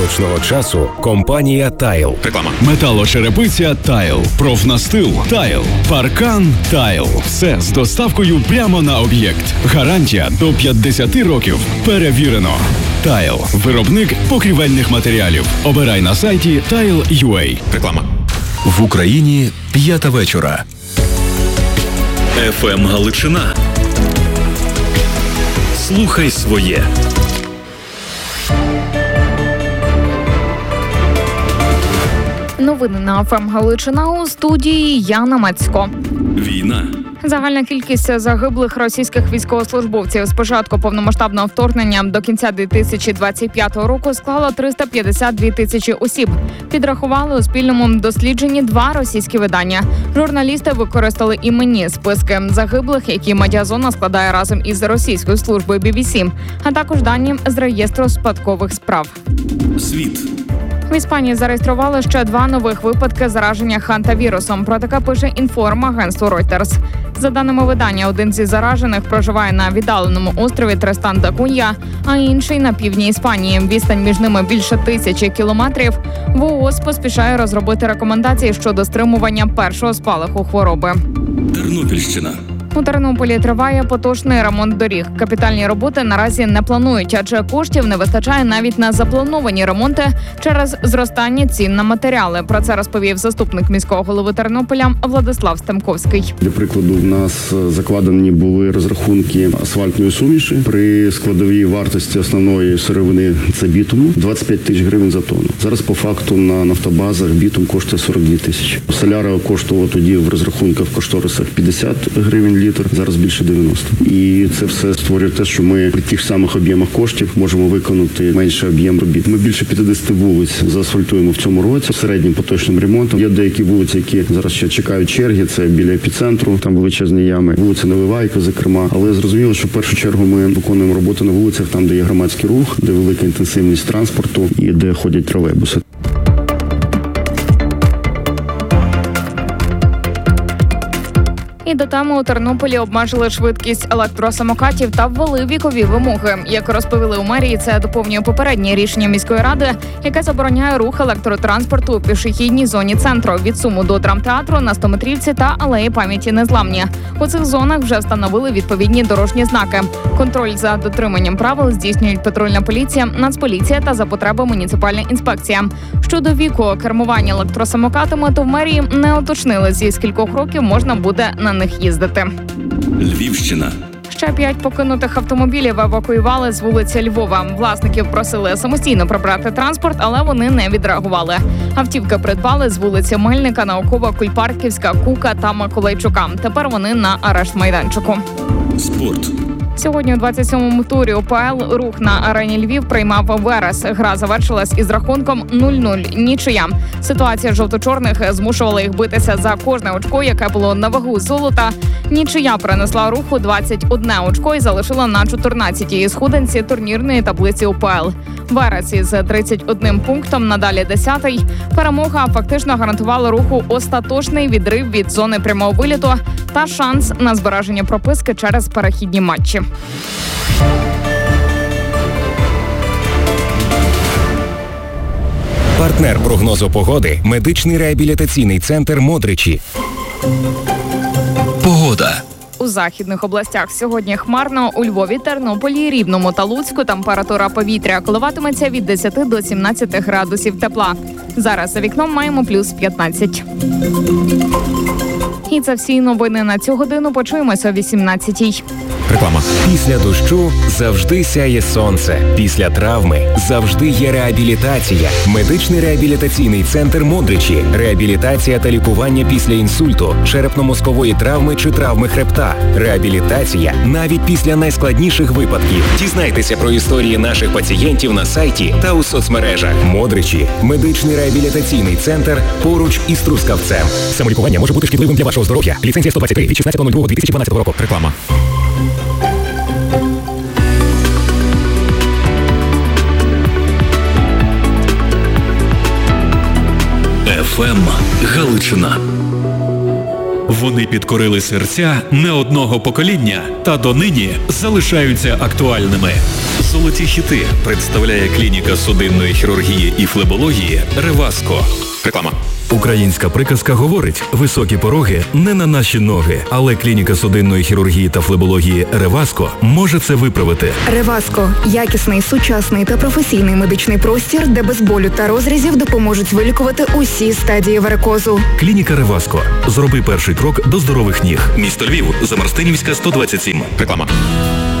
поточного часу компанія «Тайл». Реклама. Металошерепиця «Тайл», профнастил «Тайл», паркан «Тайл». Все з доставкою прямо на об'єкт. Гарантія до 50 років. Перевірено. «Тайл» – виробник покрівельних матеріалів. Обирай на сайті Tile.ua. Реклама. В Україні 5 вечора. ФМ Галичина. Слухай своє. Новини на ФМ Галичина, у студії Яна Мацько. Війна. Загальна кількість загиблих російських військовослужбовців з початку повномасштабного вторгнення до кінця 2025 року склала 352 тисячі осіб. Підрахували у спільному дослідженні 2 російські видання. Журналісти використали іменні списки загиблих, які Медіазона складає разом із російською службою BBC, а також дані з реєстру спадкових справ. Світ. В Іспанії зареєстрували ще 2 нових випадки зараження хантавірусом. Про таке пише інформагентство Reuters. За даними видання, один зі заражених проживає на віддаленому острові Тристан-да-Кунья, а інший на півдні Іспанії. Відстань між ними більше 1000 кілометрів. ВООЗ поспішає розробити рекомендації щодо стримування першого спалаху хвороби. Тернопільщина. У Тернополі триває поточний ремонт доріг. Капітальні роботи наразі не планують, адже коштів не вистачає навіть на заплановані ремонти через зростання цін на матеріали. Про це розповів заступник міського голови Тернополя Владислав Стемковський. Для прикладу, в нас закладені були розрахунки асфальтної суміші. При складовій вартості основної сировини – це бітуму – 25 тисяч гривень за тонну. Зараз по факту на нафтобазах бітум коштує 42 тисячі. Соляра коштувала тоді в розрахунках в кошторисах 50 гривень літр, зараз більше 90. І це все створює те, що ми при тих самих об'ємах коштів можемо виконати менший об'єм робіт. Ми більше 50 вулиць заасфальтуємо в цьому році середнім поточним ремонтом. Є деякі вулиці, які зараз ще чекають черги, це біля епіцентру, там величезні ями, вулиця Наливайка, зокрема. Але зрозуміло, що в першу чергу ми виконуємо роботу на вулицях, там, де є громадський рух, де велика інтенсивність транспорту і де ходять тролейбуси. І до теми у Тернополі обмежили швидкість електросамокатів та ввели вікові вимоги. Як розповіли у мерії, це доповнює попереднє рішення міської ради, яке забороняє рух електротранспорту у пішохідній зоні центру від СУМу до драмтеатру на Стометрівці та Алеї пам'яті Незламні. У цих зонах вже встановили відповідні дорожні знаки. Контроль за дотриманням правил здійснюють патрульна поліція, Нацполіція та за потреби муніципальна інспекція. Щодо віку кермування електросамокатами, то в мерії не уточнили, зі скількох років можна буде на них їздити. Львівщина. Ще 5 покинутих автомобілів евакуювали з вулиці Львова. Власників просили самостійно прибрати транспорт, але вони не відреагували. Автівки придбали з вулиці Мельника, Наукова, Кульпарківська, Кука та Миколайчука. Тепер вони на арешт-майданчику. Спорт. Сьогодні у 27-му турі УПЛ «Рух» на арені Львів приймав Верес. Гра завершилась із рахунком 0-0. Нічия. Ситуація жовто-чорних змушувала їх битися за кожне очко, яке було на вагу золота. Нічия принесла «Руху» 21 очко і залишила на 14-й сходинці турнірної таблиці УПЛ. Верес із 31 пунктом, надалі 10-й. Перемога фактично гарантувала «Руху» остаточний відрив від зони прямого виліту та шанс на збереження прописки через перехідні матчі. Партнер прогнозу погоди – медичний реабілітаційний центр «Модричі». Погода. У західних областях сьогодні хмарно. У Львові, Тернополі, Рівному та Луцьку температура повітря коливатиметься від 10 до 17 градусів тепла. Зараз за вікном маємо плюс 15. І це всі новини на цю годину. Почуємося о 18-й. Реклама. Після дощу завжди сяє сонце. Після травми завжди є реабілітація. Медичний реабілітаційний центр «Модричі». Реабілітація та лікування після інсульту, черепно-мозкової травми чи травми хребта. Реабілітація навіть після найскладніших випадків. Дізнайтеся про історії наших пацієнтів на сайті та у соцмережах. «Модричі» – медичний реабілітаційний центр поруч із Трускавцем. Самолікування може бути шкідливим для вашого здоров'я. Ліцензія 123 від 16.02.2012 року. Реклама. ФМ Галичина. Вони підкорили серця не одного покоління та донині залишаються актуальними. Золоті хіти представляє клініка судинної хірургії і флебології «Реваско». Реклама. Українська приказка говорить: високі пороги не на наші ноги. Але клініка судинної хірургії та флебології «Реваско» може це виправити. Реваско – якісний, сучасний та професійний медичний простір, де без болю та розрізів допоможуть вилікувати усі стадії варикозу. Клініка «Реваско». Зроби перший крок до здорових ніг. Місто Львів, Замарстинівська, 127. Реклама.